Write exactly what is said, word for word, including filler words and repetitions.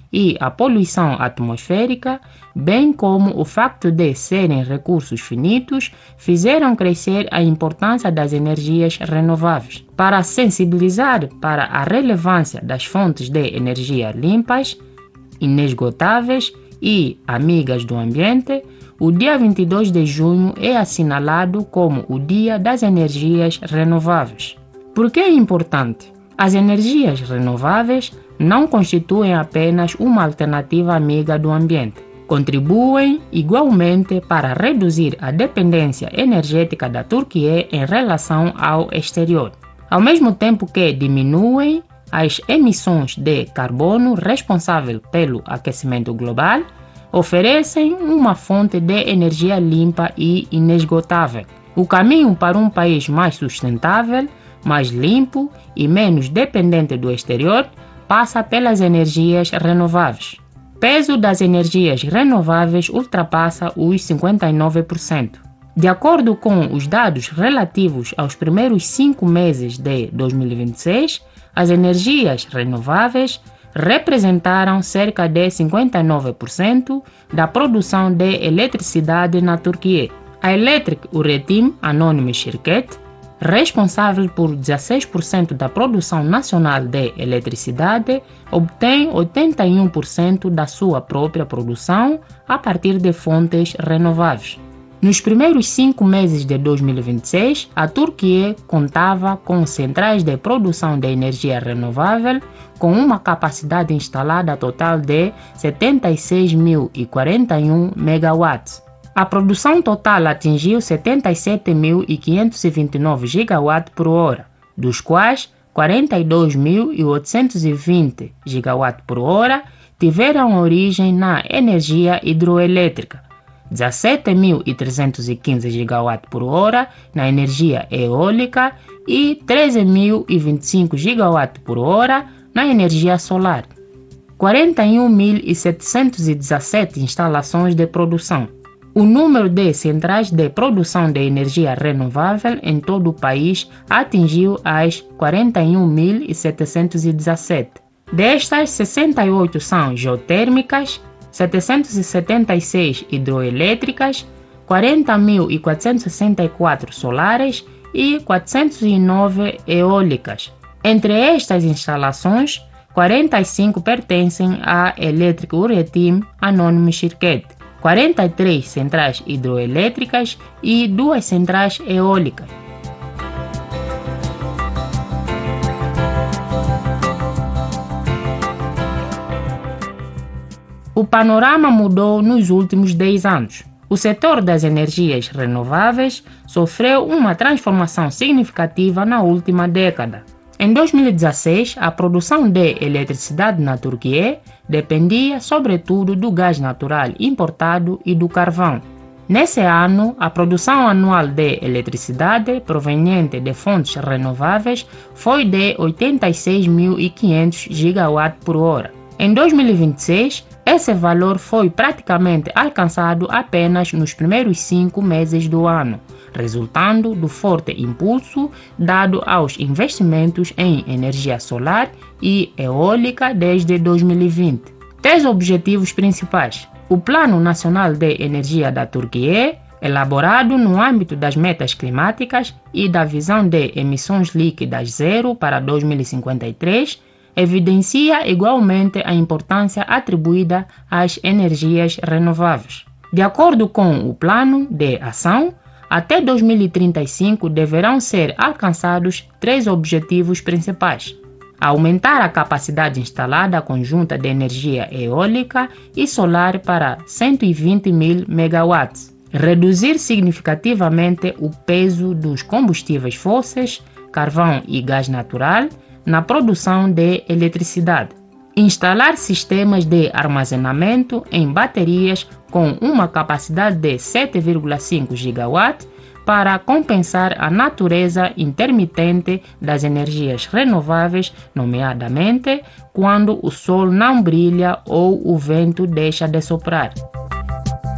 e a poluição atmosférica, bem como o facto de serem recursos finitos, fizeram crescer a importância das energias renováveis. Para sensibilizar para a relevância das fontes de energia limpas, inesgotáveis e amigas do ambiente, o dia vinte e dois de junho é assinalado como o Dia das Energias Renováveis. Por que é importante? As energias renováveis não constituem apenas uma alternativa amiga do ambiente. Contribuem igualmente para reduzir a dependência energética da Turquia em relação ao exterior, ao mesmo tempo que diminuem as emissões de carbono responsáveis pelo aquecimento global, oferecem uma fonte de energia limpa e inesgotável. O caminho para um país mais sustentável, mais limpo e menos dependente do exterior passa pelas energias renováveis. O peso das energias renováveis ultrapassa os cinquenta e nove por cento. De acordo com os dados relativos aos primeiros cinco meses de dois mil e vinte e seis, as energias renováveis representaram cerca de cinquenta e nove por cento da produção de eletricidade na Turquia. A Electric Üretim Anonim Şirket, responsável por dezesseis por cento da produção nacional de eletricidade, obtém oitenta e um por cento da sua própria produção a partir de fontes renováveis. Nos primeiros cinco meses de dois mil e vinte e seis, a Turquia contava com centrais de produção de energia renovável com uma capacidade instalada total de setenta e seis mil e quarenta e um megawatts. A produção total atingiu setenta e sete mil quinhentos e vinte e nove gigawatts por hora, dos quais quarenta e dois mil oitocentos e vinte gigawatts por hora tiveram origem na energia hidroelétrica, dezessete mil trezentos e quinze gigawatts por hora na energia eólica e treze mil e vinte e cinco gigawatts por hora na energia solar. quarenta e um mil setecentos e dezessete instalações de produção. O número de centrais de produção de energia renovável em todo o país atingiu as quarenta e um mil setecentos e dezessete. Destas, sessenta e oito são geotérmicas, setecentos e setenta e seis hidroelétricas, quarenta mil quatrocentos e sessenta e quatro solares e quatrocentos e nove eólicas. Entre estas instalações, quarenta e cinco pertencem à Electric Üretim Anonim Şirket, quarenta e três centrais hidroelétricas e duas centrais eólicas. O panorama mudou nos últimos dez anos. O setor das energias renováveis sofreu uma transformação significativa na última década. Em dois mil e dezesseis, a produção de eletricidade na Turquia dependia sobretudo do gás natural importado e do carvão. Nesse ano, a produção anual de eletricidade proveniente de fontes renováveis foi de oitenta e seis mil e quinhentos gigawatts por hora. Em dois mil e vinte e seis, esse valor foi praticamente alcançado apenas nos primeiros cinco meses do ano, resultando do forte impulso dado aos investimentos em energia solar e eólica desde dois mil e vinte. Três objetivos principais: o Plano Nacional de Energia da Turquia, elaborado no âmbito das metas climáticas e da visão de emissões líquidas zero para dois mil e cinquenta e três, evidencia igualmente a importância atribuída às energias renováveis. De acordo com o plano de ação, até dois mil e trinta e cinco deverão ser alcançados três objetivos principais: aumentar a capacidade instalada conjunta de energia eólica e solar para cento e vinte mil megawatts, reduzir significativamente o peso dos combustíveis fósseis, carvão e gás natural na produção de eletricidade, instalar sistemas de armazenamento em baterias com uma capacidade de sete vírgula cinco gigawatts para compensar a natureza intermitente das energias renováveis, nomeadamente quando o sol não brilha ou o vento deixa de soprar.